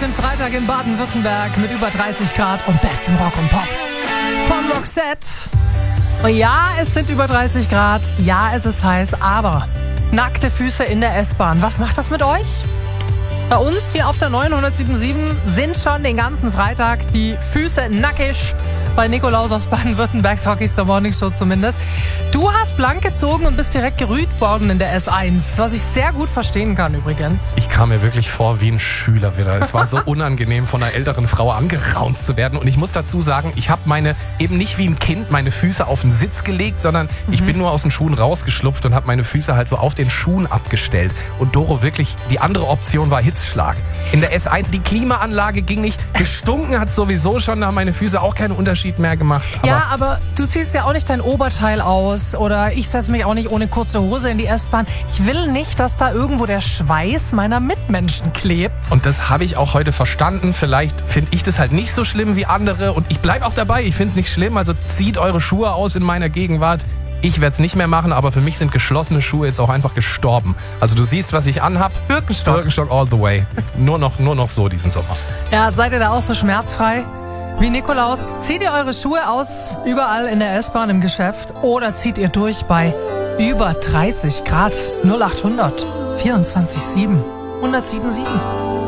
den Freitag in Baden-Württemberg mit über 30 Grad und bestem Rock und Pop. Von Roxette. Und ja, es sind über 30 Grad, ja, es ist heiß, aber nackte Füße in der S-Bahn, was macht das mit euch? Bei uns hier auf der 907.7 sind schon den ganzen Freitag die Füße nackig. Bei Nikolaus aus Baden-Württembergs Hockey's Morning Show zumindest. Du hast blank gezogen und bist direkt gerügt worden in der S1, was ich sehr gut verstehen kann übrigens. Ich kam mir wirklich vor wie ein Schüler wieder. Es war so unangenehm, von einer älteren Frau angeraunzt zu werden. Und ich muss dazu sagen, ich habe eben nicht wie ein Kind meine Füße auf den Sitz gelegt, sondern ich bin nur aus den Schuhen rausgeschlupft und habe meine Füße halt so auf den Schuhen abgestellt. Und Doro, wirklich, die andere Option war Hitzschlag. In der S1, die Klimaanlage ging nicht. Gestunken hat sowieso schon, da haben meine Füße auch keinen Unterschied mehr gemacht. Aber du ziehst ja auch nicht dein Oberteil aus oder ich setze mich auch nicht ohne kurze Hose in die S-Bahn. Ich will nicht, dass da irgendwo der Schweiß meiner Mitmenschen klebt. Und das habe ich auch heute verstanden. Vielleicht finde ich das halt nicht so schlimm wie andere und ich bleibe auch dabei. Ich finde es nicht schlimm, also zieht eure Schuhe aus in meiner Gegenwart. Ich werde es nicht mehr machen, aber für mich sind geschlossene Schuhe jetzt auch einfach gestorben. Also du siehst, was ich anhab. Birkenstock all the way. Nur noch so diesen Sommer. Ja, seid ihr da auch so schmerzfrei wie Nikolaus? Zieht ihr eure Schuhe aus überall in der S-Bahn im Geschäft oder zieht ihr durch bei über 30 Grad? 0800 24 7 107 7.